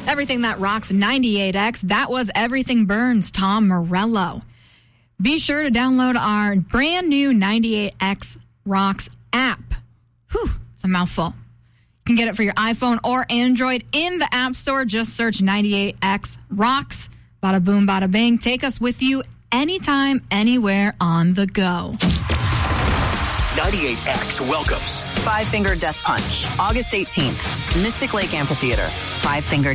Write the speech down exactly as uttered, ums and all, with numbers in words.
Everything That Rocks ninety-eight X. That was Everything Burns, Tom Morello. Be sure to download our brand new ninety-eight X Rocks app. Whew, it's a mouthful. You can get it for your iPhone or Android in the App Store. Just search ninety-eight X Rocks. Bada boom, bada bing. Take us with you anytime, anywhere on the go. ninety-eight X welcomes Five Finger Death Punch, August eighteenth, Mystic Lake Amphitheater. Five Finger